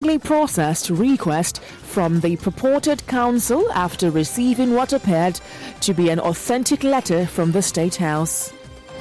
quickly processed request from the purported council after receiving what appeared to be an authentic letter from the State House.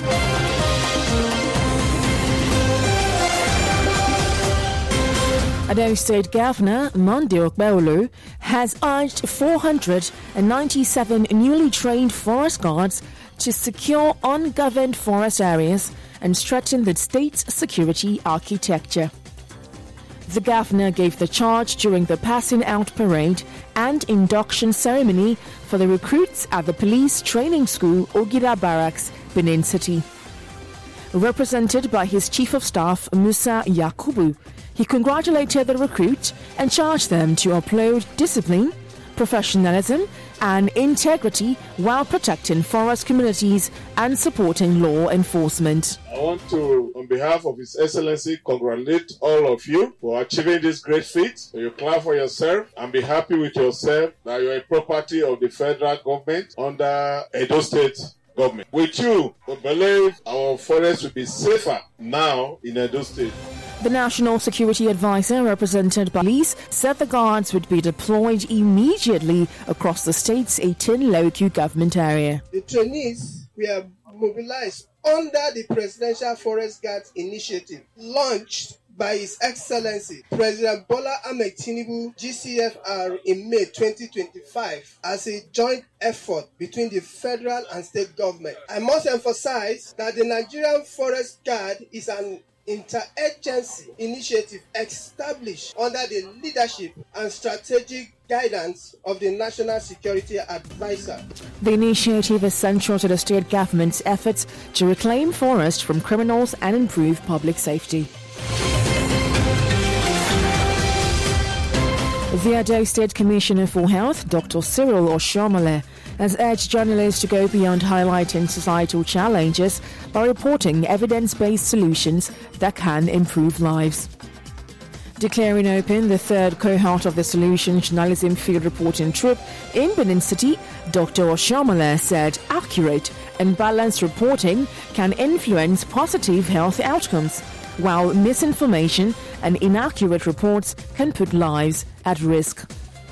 Edo State Governor Monday Okpebholo has urged 497 newly trained forest guards to secure ungoverned forest areas and strengthen the state's security architecture. The governor gave the charge during the passing out parade and induction ceremony for the recruits at the police training school Ogida Barracks, Benin City. Represented by his chief of staff Musa Yakubu, he congratulated the recruits and charged them to uphold discipline, professionalism, and integrity while protecting forest communities and supporting law enforcement. I want to, on behalf of His Excellency, congratulate all of you for achieving this great feat. So you clap for yourself and be happy with yourself that you are a property of the federal government under Edo State government. With you, we believe our forests will be safer now in Edo State. The National Security Advisor, represented by police, said the guards would be deployed immediately across the state's 18 local government area. The trainees were mobilized under the Presidential Forest Guards Initiative, launched by His Excellency President Bola Ahmed Tinubu GCFR in May 2025 as a joint effort between the federal and state government. I must emphasize that the Nigerian Forest Guard is an interagency initiative established under the leadership and strategic guidance of the National Security Advisor. The initiative is central to the state government's efforts to reclaim forests from criminals and improve public safety. The Edo State Commissioner for Health, Dr. Cyril Oshiomhole, has urged journalists to go beyond highlighting societal challenges by reporting evidence-based solutions that can improve lives. Declaring open the third cohort of the Solution Journalism Field Reporting Trip in Benin City, Dr. Oshiomhole said accurate and balanced reporting can influence positive health outcomes, while misinformation and inaccurate reports can put lives at risk.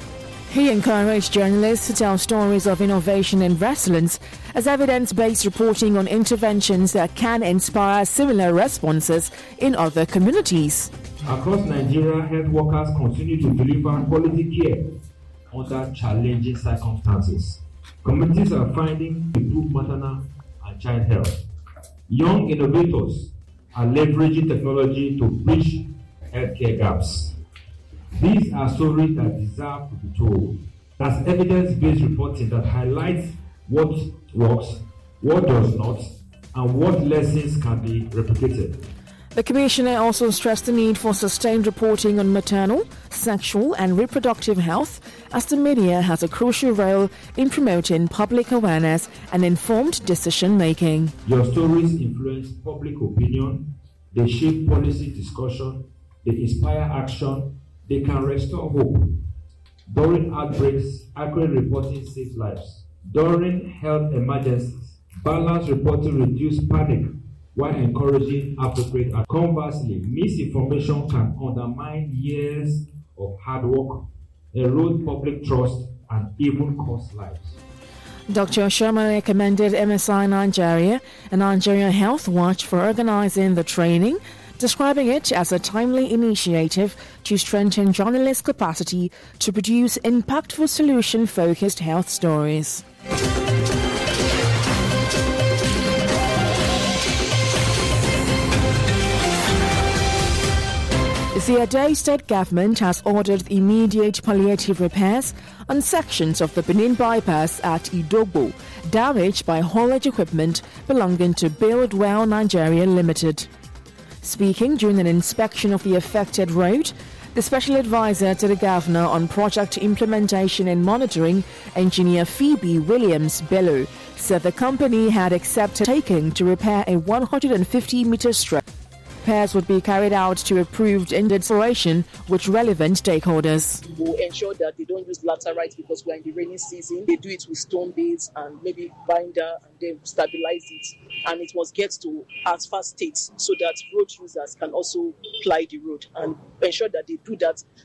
He encouraged journalists to tell stories of innovation and resilience as evidence-based reporting on interventions that can inspire similar responses in other communities. Across Nigeria, health workers continue to deliver quality care under challenging circumstances. Communities are finding improved maternal and child health. Young innovators are leveraging technology to bridge healthcare gaps. These are stories that deserve to be told. As evidence-based reporting that highlights what works, what does not, and what lessons can be replicated. The Commissioner also stressed the need for sustained reporting on maternal, sexual and reproductive health, as the media has a crucial role in promoting public awareness and informed decision-making. Your stories influence public opinion, they shape policy discussion, they inspire action, they can restore hope. During outbreaks, accurate reporting saves lives. During health emergencies, balanced reporting reduces panic while encouraging appropriate action. Conversely, misinformation can undermine years of hard work, erode public trust, and even cost lives. Dr. Oshiomhole commended MSI Nigeria and Nigeria Health Watch for organizing the training, describing it as a timely initiative to strengthen journalists' capacity to produce impactful solution-focused health stories. The Edo State government has ordered immediate palliative repairs on sections of the Benin bypass at Idogbo, damaged by haulage equipment belonging to Buildwell Nigeria Limited. Speaking during an inspection of the affected road, the special advisor to the governor on project implementation and monitoring, engineer Phoebe Williams Bello, said the company had accepted taking to repair a 150-meter stretch. Repairs would be carried out to approved installation with relevant stakeholders. We will ensure that they don't use laterite because we're in the rainy season. They do it with stone beds and maybe binder and then stabilize it. And it must get to asphalt state so that road users can also ply the road and ensure that they do that